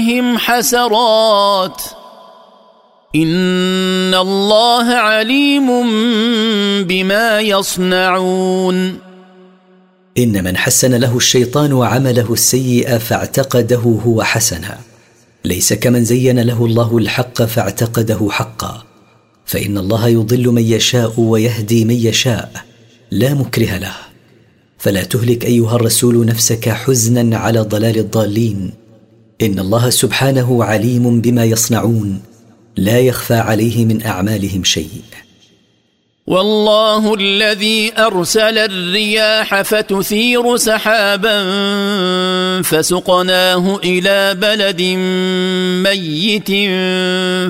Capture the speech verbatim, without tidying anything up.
عليهم حسرات إن الله عليم بما يصنعون. إن من حسن له الشيطان عمله السيء فاعتقده هو حسنا ليس كمن زين له الله الحق فاعتقده حقا، فإن الله يضل من يشاء ويهدي من يشاء لا مكره له. فلا تهلك أيها الرسول نفسك حزنا على ضلال الضالين، إن الله سبحانه عليم بما يصنعون لا يخفى عليه من أعمالهم شيء. والله الذي أرسل الرياح فتثير سحابا فسقناه إلى بلد ميت